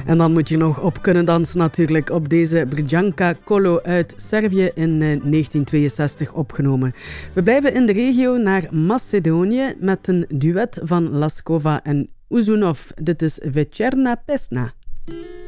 En dan moet je nog op kunnen dansen natuurlijk op deze Brjanka Kolo uit Servië in 1962 opgenomen. We blijven in de regio naar Macedonië met een duet van Laskova en Uzunov. Dit is Večerna pesna.